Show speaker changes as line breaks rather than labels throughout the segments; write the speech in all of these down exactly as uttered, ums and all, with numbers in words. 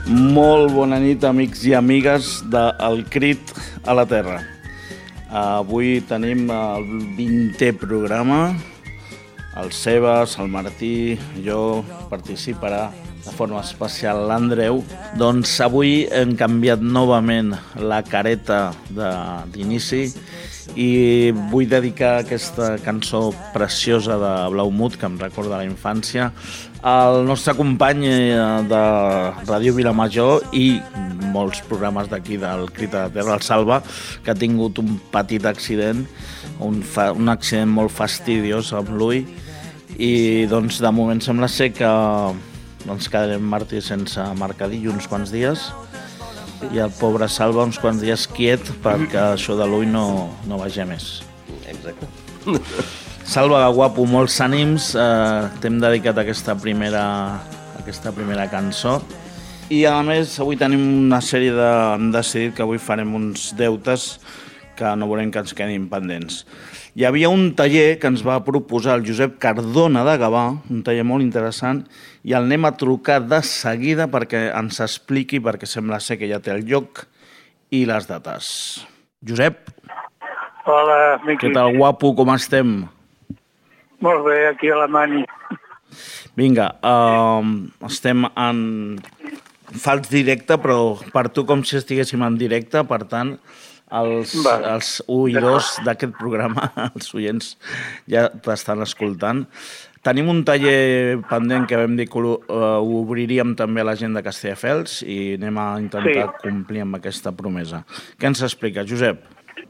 Molt bona nit, amics i amigues del Crit a la Terra. Avui tenim el vintè programa. El Sebas, el Martí, jo participarà de forma especial l'Andreu. Doncs avui hem canviat novament la careta d'inici i vull dedicar aquesta cançó preciosa de Blaumut, que em recorda la infància, al nostre company de Ràdio Vilamajor i molts programes d'aquí del Crit a la Terra, el Salva, que ha tingut un petit accident, un, fa, un accident molt fastidiós amb l'ull, i doncs de moment sembla ser que ens quedarem Martí sense mercadillo uns quants dies i el pobre Salva uns quants dies quiet perquè això de l'ull no, no vagi més.
Exacte.
Salva, guapo, molts ànims. Eh, T'hem dedicat aquesta primera, aquesta primera cançó i a més avui tenim una sèrie de... hem decidit que avui farem uns deutes que no volem que ens quedin pendents. Hi havia un taller que ens va proposar el Josep Cardona de Gavà, un taller molt interessant, i el anem a trucar de seguida perquè ens expliqui, perquè sembla ser que ja té el lloc i les dates. Josep?
Hola, Miqui.
Què tal, guapo, com estem?
Molt bé, aquí a la Mani.
Vinga, uh, estem en fals directe, però per tu com si estiguéssim en directe, per tant... Els, vale. els oïdors d'aquest programa, els oients, ja t'estan escoltant. Tenim un taller pendent que vam dir que ho, uh, ho obriríem també a la gent de Castelldefels i anem a intentar sí. complir amb aquesta promesa. Què ens explica, Josep?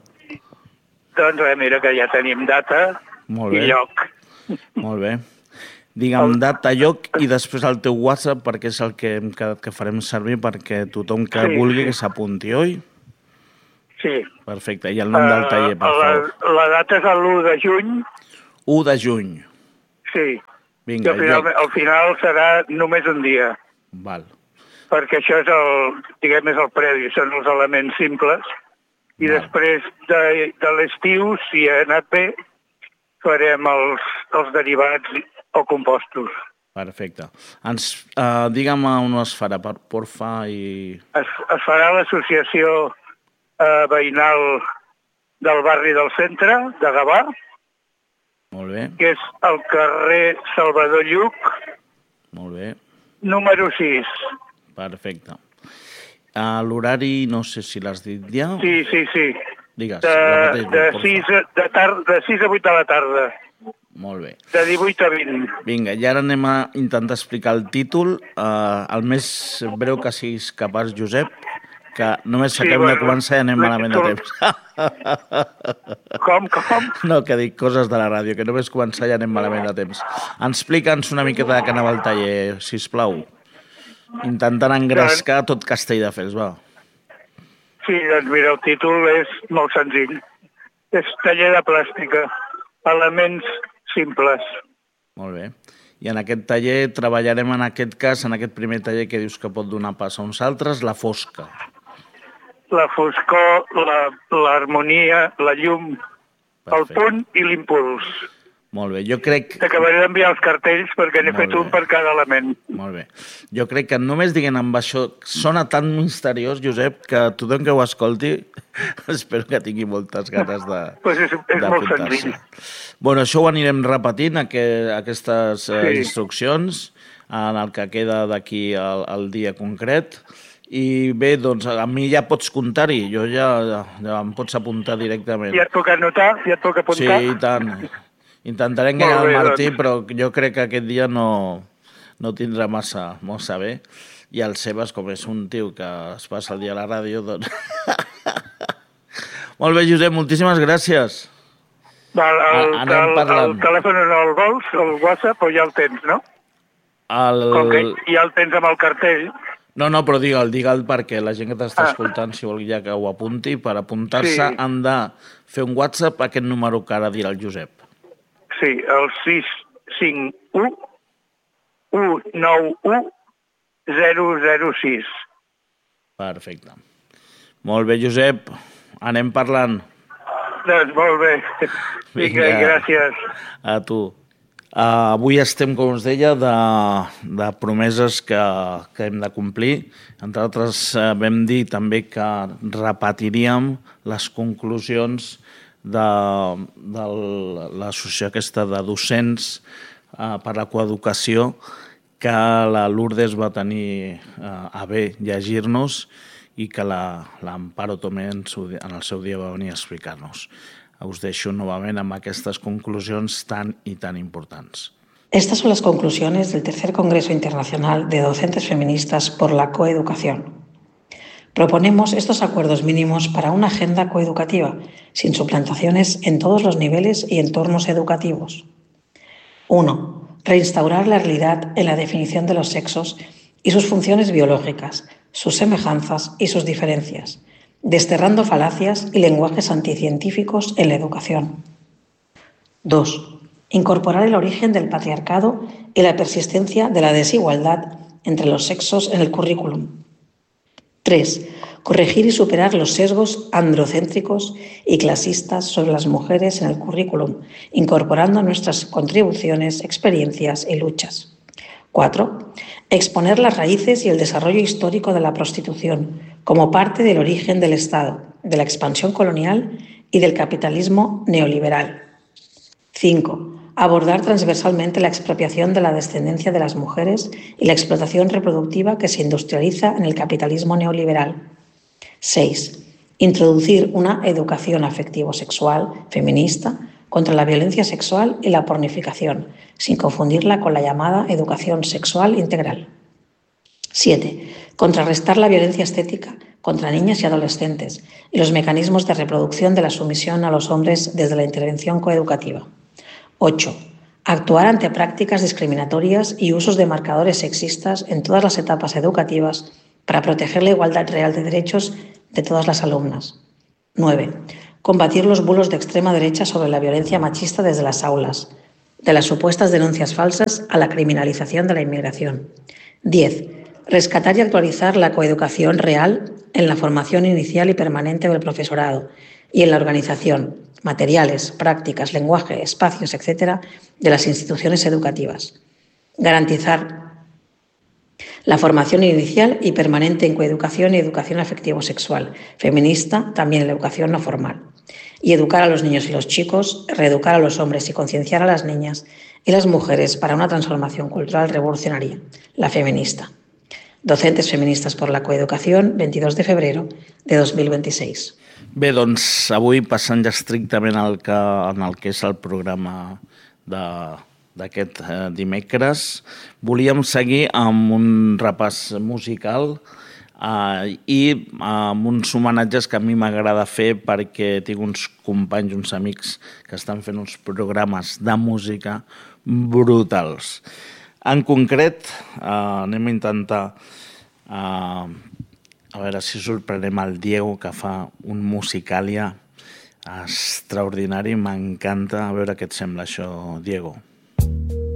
Doncs bé, mira que ja tenim data
Molt bé.
i lloc.
Molt bé. Digue'm data, lloc i després el teu WhatsApp, perquè és el que hem quedat que farem servir perquè tothom que sí, vulgui sí. que s'apunti, oi?
Sí.
Perfecte. I el nom del taller, per favor?
La, la data és l'u de juny.
u de juny.
Sí.
Vinga,
al final, al final serà només un dia.
Val.
Perquè això és el, diguem, és el previ, són els elements simples. I Val. després de, de l'estiu, si ha anat bé, farem els, els derivats o compostos.
Perfecte. Ens, uh, digue'm on es farà, per, porfa, i...
Es, es farà l'associació Uh, veïnal del barri del centre, de Gavà.
Molt bé.
Que és el carrer Salvador Lluc.
Molt bé.
Número sis.
Perfecte. Uh, L'horari, no sé si l'has dit ja.
Sí, sí, sí.
Digues.
De, de, sis, de, tar, de sis a vuit de la tarda.
Molt bé.
De divuit a vint.
Vinga, i ara anem a intentar explicar el títol. Uh, el més breu que siguis capaç, Josep, que només sí, acabem bueno, de començar i anem malament de temps.
Com, com?
No, que dic coses de la ràdio, que només començar i anem malament de temps. Explica'ns una miqueta de què anava el taller, sisplau. Intentant engrescar tot Castelldefels, va.
Sí, doncs mira, el títol és molt senzill. És taller de plàstica, elements simples.
Molt bé. I en aquest taller treballarem en aquest cas, en aquest primer taller que dius que pot donar pas a uns altres, la fosca.
La foscor, l'harmonia, la, la llum, Perfecte. el punt i l'impuls.
Molt bé, jo crec...
T'acabaré d'enviar els cartells perquè n'he fet bé. un per cada element.
Molt bé. Jo crec que només dient amb això sona tan misteriós, Josep, que tothom que ho escolti espero que tingui moltes ganes de
pues és, és molt senzill.
Bueno, això ho anirem repetint, aqu aquestes sí. eh, instruccions, en el que queda d'aquí al, al dia concret. I bé, doncs a mi ja pots comptar-hi, jo ja, ja, ja em pots apuntar directament.
Ja et puc anotar? Ja et puc apuntar?
Sí, i tant. Intentaré enganyar el Martí, doncs. Però jo crec que aquest dia no, no tindrà massa, massa bé. I el Sebas, com és un tio que es passa el dia a la ràdio, doncs... Molt bé, Josep, moltíssimes gràcies.
Val, el, el, el telèfon no el vols, el WhatsApp, o ja el tens, no?
El...
Com que ja el tens amb el cartell...
No, no, però digue'l, digue'l perquè la gent que t'està ah. escoltant, si vol ja que ho apunti, per apuntar-se sí. han de fer un WhatsApp a aquest número que ara dirà el Josep.
Sí, el sis cinc u u nou u zero zero sis.
Perfecte. Molt bé, Josep. Anem parlant.
Doncs molt bé. Vinga, gràcies.
A tu. Uh, avui estem, com us deia, de, de promeses que, que hem de complir. Entre altres, uh, vam dir també que repetiríem les conclusions de, de l'associació aquesta de docents uh, per la coeducació que la Lourdes va tenir uh, a bé llegir-nos i que l'Amparo Tomé en, en el seu dia va venir a explicar-nos. Us deixo novament amb aquestes conclusions tan y tan importantes.
Estas son las conclusiones del tercer Congreso Internacional de Docentes Feministas por la Coeducación. Proponemos estos acuerdos mínimos para una agenda coeducativa, sin suplantaciones en todos los niveles y entornos educativos. uno. Reinstaurar la realidad en la definición de los sexos y sus funciones biológicas, sus semejanzas y sus diferencias, desterrando falacias y lenguajes anticientíficos en la educación. dos. Incorporar el origen del patriarcado y la persistencia de la desigualdad entre los sexos en el currículum. tres. Corregir y superar los sesgos androcéntricos y clasistas sobre las mujeres en el currículum, incorporando nuestras contribuciones, experiencias y luchas. cuatro. Exponer las raíces y el desarrollo histórico de la prostitución como parte del origen del Estado, de la expansión colonial y del capitalismo neoliberal. cinco. Abordar transversalmente la expropiación de la descendencia de las mujeres y la explotación reproductiva que se industrializa en el capitalismo neoliberal. seis. Introducir una educación afectivo-sexual feminista contra la violencia sexual y la pornificación, sin confundirla con la llamada educación sexual integral. siete. Contrarrestar la violencia estética contra niñas y adolescentes y los mecanismos de reproducción de la sumisión a los hombres desde la intervención coeducativa. ocho. Actuar ante prácticas discriminatorias y usos de marcadores sexistas en todas las etapas educativas para proteger la igualdad real de derechos de todas las alumnas. nueve. Combatir los bulos de extrema derecha sobre la violencia machista desde las aulas, de las supuestas denuncias falsas a la criminalización de la inmigración. diez. Rescatar y actualizar la coeducación real en la formación inicial y permanente del profesorado y en la organización, materiales, prácticas, lenguaje, espacios, etcétera, de las instituciones educativas. Garantizar la formación inicial y permanente en coeducación y educación afectivo-sexual, feminista, también en la educación no formal. Y educar a los niños y los chicos, reeducar a los hombres y concienciar a las niñas y las mujeres para una transformación cultural revolucionaria, la feminista. Docentes Feministes per la Coeducació, veintidós de febrer de dos mil vint-i-sis.
Bé, doncs avui passant ja estrictament al que, en el que és el programa d'aquest eh, dimecres, volíem seguir amb un repàs musical eh, i amb uns homenatges que a mi m'agrada fer perquè tinc uns companys, uns amics que estan fent uns programes de música brutals. En concret, eh, anem a intentar, eh, a veure si sorprenem el Diego, que fa un musicalia extraordinari, m'encanta. A veure què et sembla això, Diego.